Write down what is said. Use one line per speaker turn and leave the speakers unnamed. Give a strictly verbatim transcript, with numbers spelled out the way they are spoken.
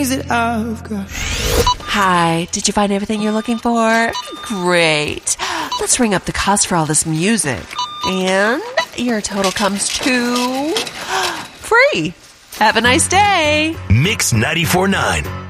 that I've got.
Hi, did you find everything you're looking for? Great. Let's ring up the cost for all this music. And your total comes to free. Have a nice day.
Mix ninety-four point nine.